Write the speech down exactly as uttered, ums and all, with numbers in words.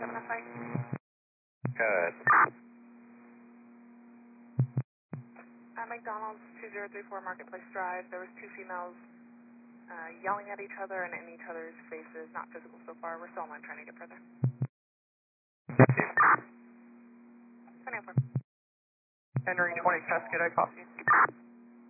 seven oh five. Good. At McDonald's, two zero three four Marketplace Drive, there was two females uh, yelling at each other and in each other's faces. Not physical so far. We're still online trying to get further. Thank you. ten oh four. Henry twenty Cascade, I copy.